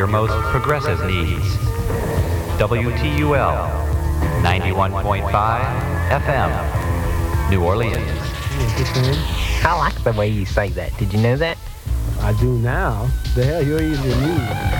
your most progressive needs. WTUL 91.5 FM, New Orleans. I like the way you say that. Did you know that? I do now. The hell, you're easy to me.